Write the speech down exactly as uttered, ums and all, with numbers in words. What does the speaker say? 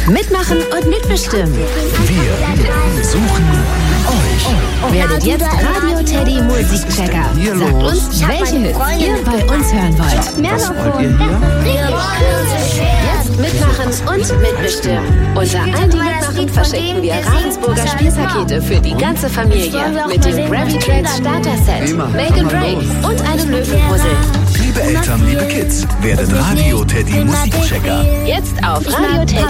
Mitmachen und mitbestimmen. Wir suchen euch. Werdet jetzt Radio Teddy Musikchecker. Sagt uns, welche Hits ihr bei uns hören wollt. Was wollt ihr hier? Jetzt mitmachen und mitbestimmen. Unter all die Mitmachen verschenken wir Ravensburger Spielpakete für die ganze Familie. Mit dem Gravy Tracks Starter Set, Make and Break und einem Löwenpuzzle. Liebe Eltern, liebe Kids, werdet Radio Teddy Musikchecker. Jetzt auf Radio Teddy.